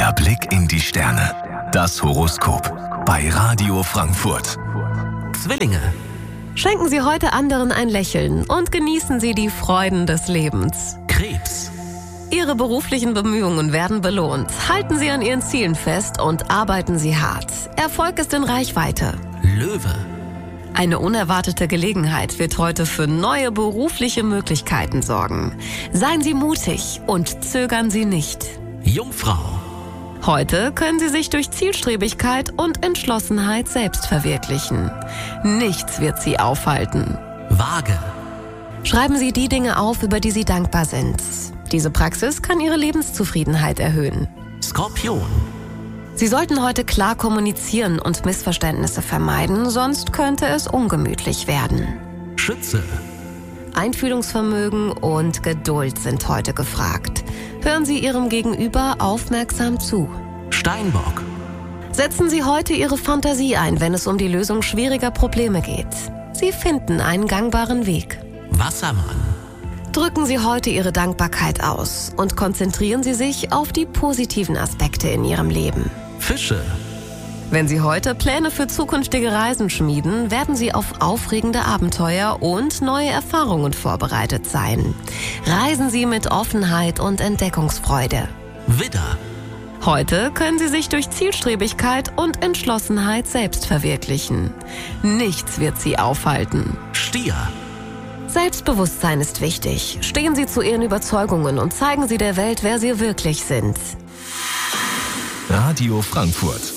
Der Blick in die Sterne. Das Horoskop bei Radio Frankfurt. Zwillinge. Schenken Sie heute anderen ein Lächeln und genießen Sie die Freuden des Lebens. Krebs. Ihre beruflichen Bemühungen werden belohnt. Halten Sie an Ihren Zielen fest und arbeiten Sie hart. Erfolg ist in Reichweite. Löwe. Eine unerwartete Gelegenheit wird heute für neue berufliche Möglichkeiten sorgen. Seien Sie mutig und zögern Sie nicht. Jungfrau. Heute können Sie sich durch Zielstrebigkeit und Entschlossenheit selbst verwirklichen. Nichts wird Sie aufhalten. Waage. Schreiben Sie die Dinge auf, über die Sie dankbar sind. Diese Praxis kann Ihre Lebenszufriedenheit erhöhen. Skorpion. Sie sollten heute klar kommunizieren und Missverständnisse vermeiden, sonst könnte es ungemütlich werden. Schütze. Einfühlungsvermögen und Geduld sind heute gefragt. Hören Sie Ihrem Gegenüber aufmerksam zu. Steinbock. Setzen Sie heute Ihre Fantasie ein, wenn es um die Lösung schwieriger Probleme geht. Sie finden einen gangbaren Weg. Wassermann. Drücken Sie heute Ihre Dankbarkeit aus und konzentrieren Sie sich auf die positiven Aspekte in Ihrem Leben. Fische. Wenn Sie heute Pläne für zukünftige Reisen schmieden, werden Sie auf aufregende Abenteuer und neue Erfahrungen vorbereitet sein. Reisen Sie mit Offenheit und Entdeckungsfreude. Widder. Heute können Sie sich durch Zielstrebigkeit und Entschlossenheit selbst verwirklichen. Nichts wird Sie aufhalten. Stier. Selbstbewusstsein ist wichtig. Stehen Sie zu Ihren Überzeugungen und zeigen Sie der Welt, wer Sie wirklich sind. Radio Frankfurt.